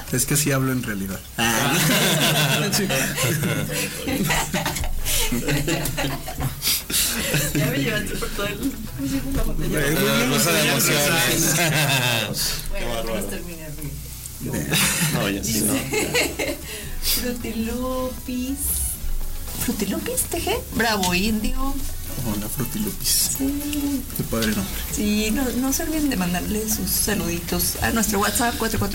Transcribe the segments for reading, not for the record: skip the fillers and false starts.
Es que sí hablo en realidad. Ya me llevaste por todo el... la botella. Rosa de emociones. Bueno, vamos a terminar bien. No, ya sí, no. Frutilupis. ¿Frutilupis, TG? Bravo, Índigo. Hola, Frutilupis. Sí. Qué padre nombre. Sí, no se olviden de mandarle sus saluditos a nuestro WhatsApp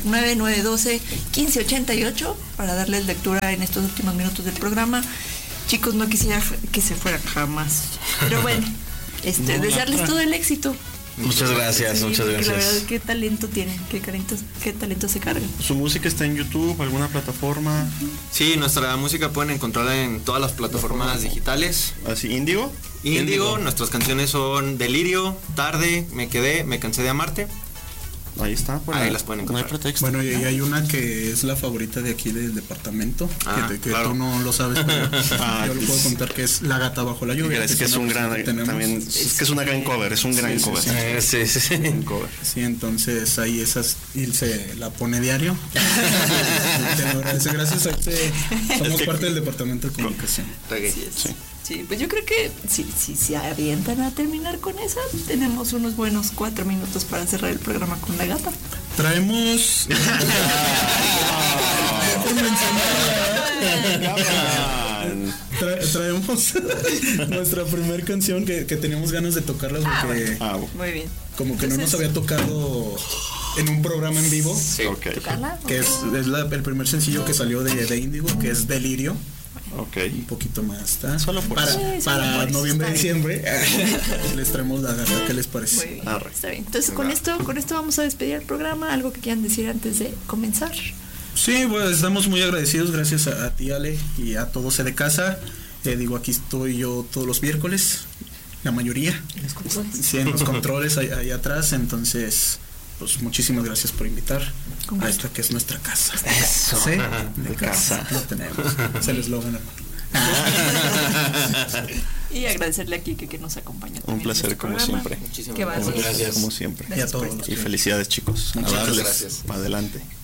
449-912-1588 para darles lectura en estos últimos minutos del programa. Chicos, no quisiera que se fueran jamás. Pero bueno, desearles todo el éxito. Muchas gracias, Sí, muchas porque gracias. La verdad, qué talento tienen, qué talento se cargan. ¿Su música está en YouTube, alguna plataforma? Sí, nuestra música pueden encontrarla en todas las plataformas digitales. ¿Así, Índigo? Índigo, nuestras canciones son Delirio, Tarde, Me Quedé, Me Cansé de Amarte. Ahí está, pues. Ahí las pueden No hay encontrar. pretexto. Bueno, y hay una que es la favorita de aquí del departamento, que claro. tú no lo sabes, pero yo lo puedo pues, contar, que es La Gata Bajo la Lluvia. Es que es un gran, también, es que es una gran cover, es un gran cover. Sí. Un cover. Sí, entonces ahí esas, y se la pone diario. Te lo agradece, gracias a usted. Somos parte del departamento de comunicación. Así es. Sí. Sí, pues yo creo que si se avientan a terminar con esa, tenemos unos buenos 4 minutos para cerrar el programa con La Gata. Traemos traemos nuestra primera canción que teníamos ganas de tocarlas porque Muy bien. como que no nos había tocado en un programa en vivo, Sí. Ok. ¿Tocarla? que es el primer sencillo que salió de Índigo, que es Delirio. Ok. Un poquito más, ¿está? Solo por para, eso. Sí, para solo por eso, noviembre, está diciembre les traemos La Gata. ¿Qué les parece? Muy bien, Arre. está bien. Entonces con esto vamos a despedir el programa. ¿Algo que quieran decir antes de comenzar? Sí, bueno, estamos muy agradecidos, gracias a ti, Ale, y a todos de casa. Aquí estoy yo todos los miércoles, la mayoría. Los controles. Sí, en los controles ahí atrás, entonces pues muchísimas gracias por invitar a esta que es nuestra casa. Eso. Sí, de casa. Lo tenemos. Es el eslogan, hermano. Y agradecerle a Kike que nos acompaña Un también en placer este como programa. siempre. Muchísimas Que va a gracias. seguir. Gracias. Como siempre. Y a todos. Y felicidades, chicos. Muchas A darles gracias. para adelante.